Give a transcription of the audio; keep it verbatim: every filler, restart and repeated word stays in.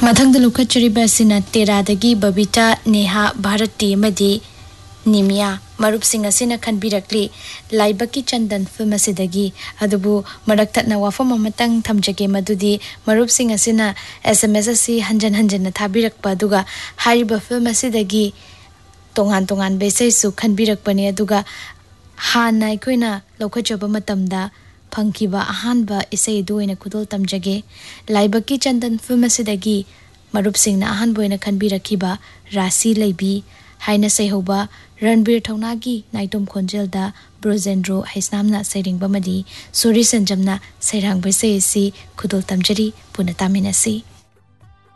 मथंग लुखचरिबा सिना तेरादगी बबीता नेहा भारती मदी निमिया मरुप सिंह असिना खनबिरकली लाइबकी चंदन फिल्म असिदगी अदुबु मरक्तना वाफम अमतंग थमजगे मदुदी मरुप सिंह असिना एसएमएस असि हंजन हंजन थाबिरकपा दुगा हारिबा फिल्म असिदगी तोंगान तोंगान बेसैसु खनबिरकपने अदुगा हाना अखोइना लौखजबा मतमदा फंकिबा अहानबा इसै दुइना खुदोल तमजगे लाइबकी चंदन फिल्म असिदगी मरुप सिंह ना अहान बोइना खनबिरखिबा राशि लैबी हाइना सैहोबा रणबीर थौनागी नाइटोम खोंजेलदा ब्रोजेंड्रो हैसनामना सैरिंगबा मदी सोरी संजमना सैरांग बैसैसी खुदोल तमजरी पुना तामिनसी।